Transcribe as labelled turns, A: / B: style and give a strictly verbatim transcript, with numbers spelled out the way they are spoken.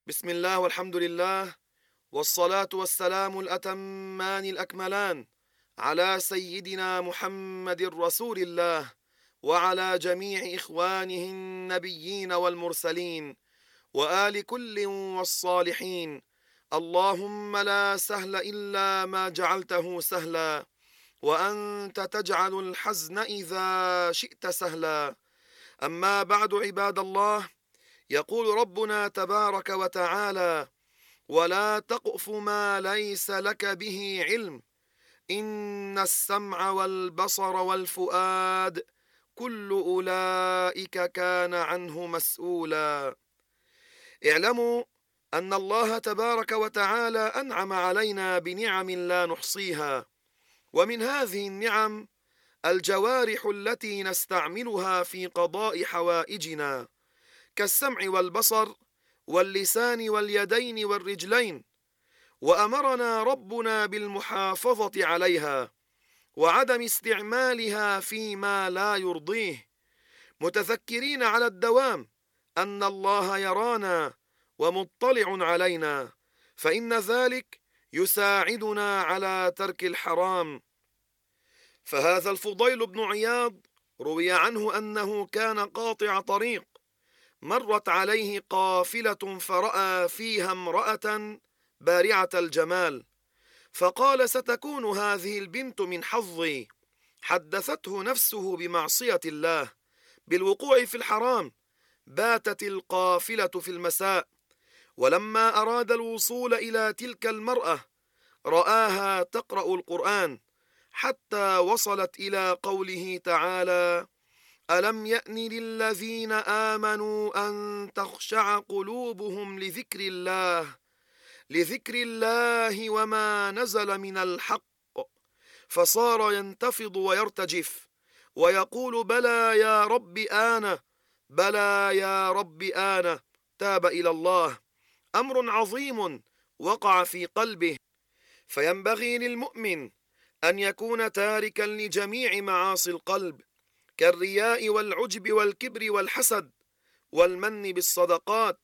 A: بسم الله والحمد لله، والصلاة والسلام الأتمان الأكملان على سيدنا محمد رسول الله، وعلى جميع إخوانه النبيين والمرسلين، وآل كل والصالحين. اللهم لا سهل إلا ما جعلته سهلا، وأنت تجعل الحزن إذا شئت سهلا. أما بعد، عباد الله، يقول ربنا تبارك وتعالى: ولا تقف ما ليس لك به علم، إن السمع والبصر والفؤاد كل أولئك كان عنه مسؤولا. اعلموا أن الله تبارك وتعالى أنعم علينا بنعم لا نحصيها، ومن هذه النعم الجوارح التي نستعملها في قضاء حوائجنا، كالسمع والبصر واللسان واليدين والرجلين. وأمرنا ربنا بالمحافظة عليها وعدم استعمالها فيما لا يرضيه، متذكرين على الدوام أن الله يرانا ومطلع علينا، فإن ذلك يساعدنا على ترك الحرام. فهذا الفضيل بن عياض روي عنه أنه كان قاطع طريق، مرت عليه قافلة فرأى فيها امرأة بارعة الجمال، فقال: ستكون هذه البنت من حظي. حدثته نفسه بمعصية الله، بالوقوع في الحرام. باتت القافلة في المساء، ولما أراد الوصول إلى تلك المرأة رآها تقرأ القرآن، حتى وصلت إلى قوله تعالى: ألم يأن للذين آمنوا أن تخشع قلوبهم لذكر الله لذكر الله وما نزل من الحق. فصار ينتفض ويرتجف ويقول: بلى يا رب آنه، بلى يا رب آنه. تاب إلى الله، أمر عظيم وقع في قلبه. فينبغي للمؤمن أن يكون تاركا لجميع معاصي القلب، كالرياء والعجب والكبر والحسد والمن بالصدقات